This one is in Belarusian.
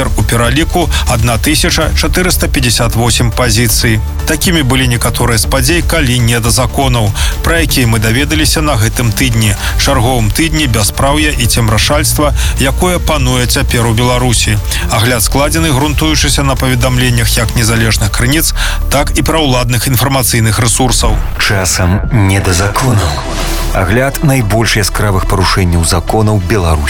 Цяпер у пераліку 1458 пазіцый. Такімі былі некаторыя з падзей, калі не да законаў, пра якія мы даведаліся на гэтым тыдні, чарговым тыдні бяспраўя і цемрашальства, якое пануе цяпер у Беларусі. Агляд складзены, грунтуючыся на паведамленнях як незалежных крыніц, так і праўладных інфармацыйных рэсурсаў. Часам не да законаў. Агляд найбольш яскравых парушэнняў законаў Беларусі.